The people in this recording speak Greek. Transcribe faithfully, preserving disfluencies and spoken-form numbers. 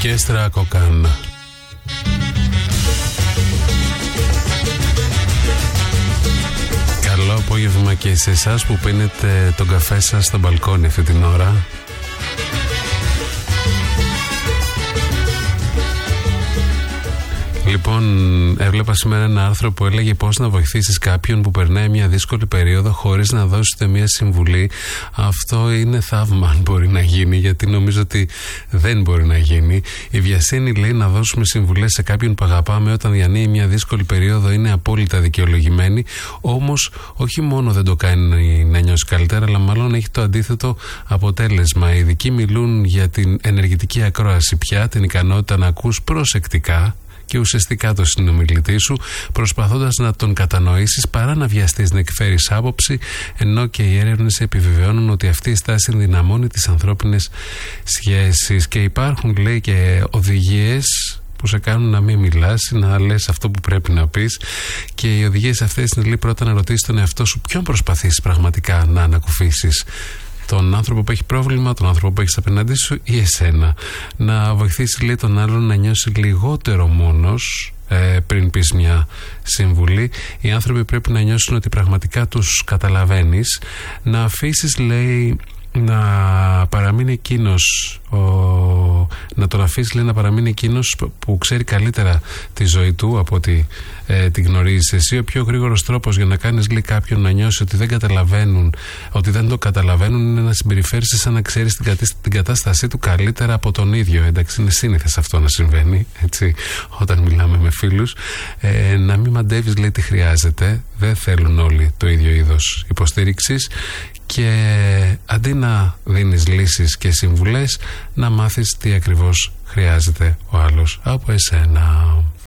Κέστρα Κοκάν. Καλό απόγευμα και σε εσάς που πίνετε τον καφέ σας στο μπαλκόνι αυτή την ώρα. Λοιπόν, έβλεπα σήμερα ένα άρθρο που έλεγε πώς να βοηθήσεις κάποιον που περνάει μια δύσκολη περίοδο χωρίς να δώσετε μια συμβουλή. Αυτό είναι θαύμα αν μπορεί να γίνει, γιατί νομίζω ότι δεν μπορεί να γίνει. Η βιασύνη λέει να δώσουμε συμβουλές σε κάποιον που αγαπάμε όταν διανύει μια δύσκολη περίοδο είναι απόλυτα δικαιολογημένη. Όμως, όχι μόνο δεν το κάνει να νιώσει καλύτερα, αλλά μάλλον έχει το αντίθετο αποτέλεσμα. Οι ειδικοί μιλούν για την ενεργητική ακρόαση πια, την ικανότητα να ακούς προσεκτικά και ουσιαστικά το συνομιλητή σου, προσπαθώντας να τον κατανοήσεις παρά να βιαστείς να εκφέρεις άποψη, ενώ και οι έρευνες επιβεβαιώνουν ότι αυτή η στάση ενδυναμώνει τις ανθρώπινες σχέσεις. Και υπάρχουν, λέει, και οδηγίες που σε κάνουν να μην μιλάς, να λες αυτό που πρέπει να πεις. Και οι οδηγίες αυτές είναι, λέει, πρώτα να ρωτήσεις τον εαυτό σου ποιον προσπαθείς πραγματικά να ανακουφίσεις. Τον άνθρωπο που έχει πρόβλημα, τον άνθρωπο που έχει απέναντί σου ή εσένα. Να βοηθήσει, λέει, τον άλλον να νιώσει λιγότερο μόνος ε, πριν πεις μια συμβουλή. Οι άνθρωποι πρέπει να νιώσουν ότι πραγματικά τους καταλαβαίνεις. Να αφήσεις, λέει, να παραμείνει εκείνος ο... να τον αφήσει, λέει, να παραμείνει εκείνος που ξέρει καλύτερα τη ζωή του από ότι ε, την γνωρίζεις εσύ. Ο πιο γρήγορος τρόπος για να κάνεις, λέει, κάποιον να νιώσει ότι δεν καταλαβαίνουν, ότι δεν το καταλαβαίνουν, είναι να συμπεριφέρεσαι σαν να ξέρεις την, κατή... την κατάστασή του καλύτερα από τον ίδιο. Εντάξει, είναι σύνηθες αυτό να συμβαίνει, έτσι, όταν μιλάμε με φίλους. Ε, να μην μαντεύεις, λέει, τι χρειάζεται. Δεν θέλουν όλοι το ίδιο είδος υποστήριξης. Και αντί να δίνεις λύσεις και συμβουλές, να μάθεις τι ακριβώς χρειάζεται ο άλλος από εσένα.